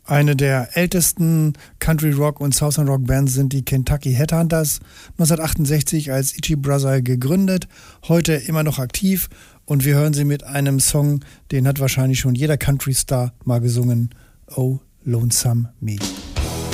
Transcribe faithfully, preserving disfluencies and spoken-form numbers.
Eine der ältesten Country Rock und Southern Rock Bands sind die Kentucky Headhunters, neunzehnhundertachtundsechzig als Ichi Brother gegründet, heute immer noch aktiv und wir hören sie mit einem Song, den hat wahrscheinlich schon jeder Country Star mal gesungen, Oh Lonesome Me.